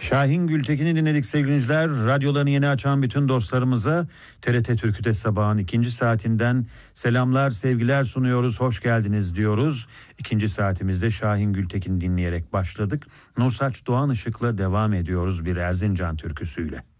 Şahin Gültekin'i dinledik sevgili dinleyiciler. Radyolarını yeni açan bütün dostlarımıza TRT Türkü'de sabahın ikinci saatinden selamlar, sevgiler sunuyoruz. Hoş geldiniz diyoruz. İkinci saatimizde Şahin Gültekin dinleyerek başladık. Nursaç Doğan Işık'la devam ediyoruz bir Erzincan türküsüyle.